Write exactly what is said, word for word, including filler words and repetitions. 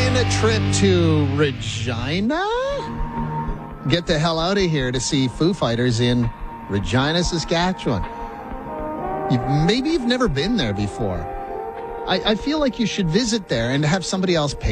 taking a trip to Regina? Get the hell out of here to see Foo Fighters in Regina, Saskatchewan. You, maybe you've never been there before. I, I feel like you should visit there and have somebody else pay